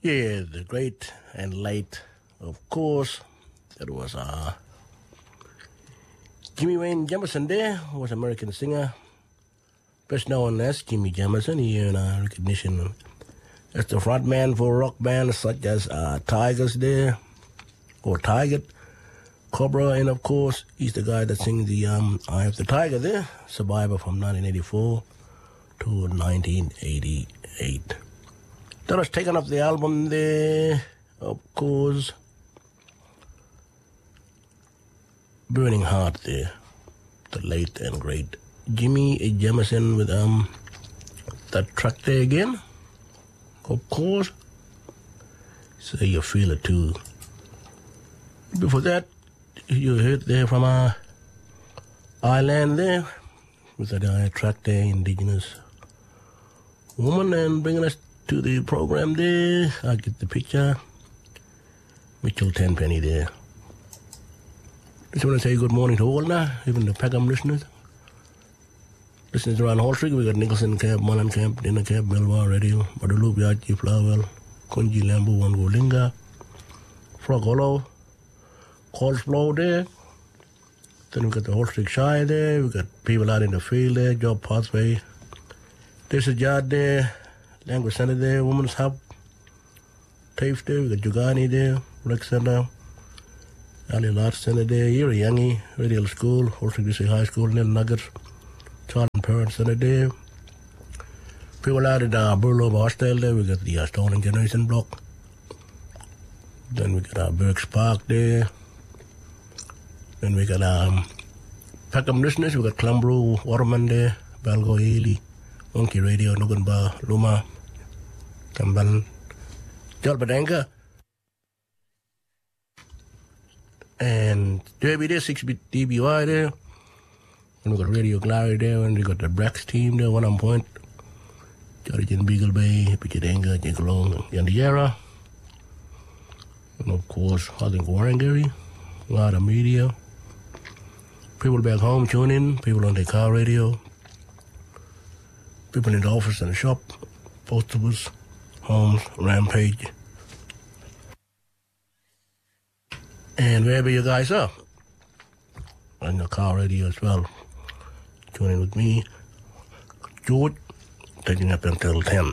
Yeah, the great and late, of course. It was Jimmy Wayne Jamison there, was an American singer. Best known as Jimmy Jamison. He earned recognition as the frontman for rock bands such as Tigers there, or Tiger, Cobra, and of course, he's the guy that sings the Eye of the Tiger there, Survivor from 1984 to 1988. That was taken off the album there, of course, Burning Heart there, the late and great Jimmy Jamison with that track there again, of course. So you feel it too. Before that, you heard there from Ireland there, with that track there, Indigenous Woman, and bringing us to the program there. I get the picture. Mitchell Tenpenny there. Just want to say good morning to all now, even the Peckham listeners. Listeners around Hall Street, we got Nicholson Camp, Mullen Camp, Dinner Camp, Melbourne Radio, Badaloop, Yachi, Flower, Kunji, Lambu, Wangolinga, Frog Hollow, Calls Flow there. Then we got the Hall Street Shy there. We got people out in the field there, Job Pathway. There's a yard there, Language Center there, Women's Hub, TAFE there. We got Jugani there, Rec Center, Ali Large Center there, Erie Yangi, Radio School, Hall Street District High School, Nil Nuggets, Charlton Parent Center there. People out at Burlow Hostel there. We got the Stone Generation Block. Then we got Burks Park there. Then we got Peckham listeners. We got Clumbrew, Waterman there, Balgo, Ely, Monkey Radio, Nugunba, Luma, Kamban, Jalbadanka. And Derby there, 6-bit DBY there. And we got Radio Glory there, and we got the Brax team there, One on Point, Jarijan Beagle Bay, Pichadanga, Jingalong, Yandiera. And of course, Harding Warrangary, a lot of media. People back home tune in, people on their car radio, people in the office and the shop, postables, homes, Rampage. And wherever you guys are, on your car radio as well. Tune in with me, George, taking up until 10.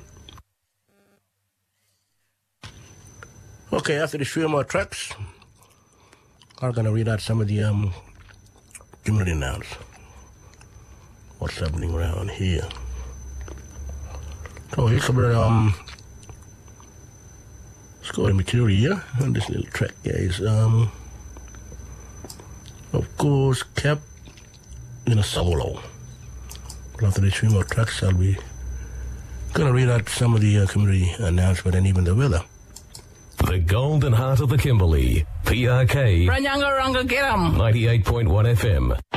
Okay, after these few more tracks, I'm going to read out some of the community nouns. What's happening around here? So here's some let's go to material here. And this little track is, of course, kept in a solo. After these few more tracks, I'll be going to read out some of the community announcement and even the weather. The Golden Heart of the Kimberley, PRK, 98.1 FM.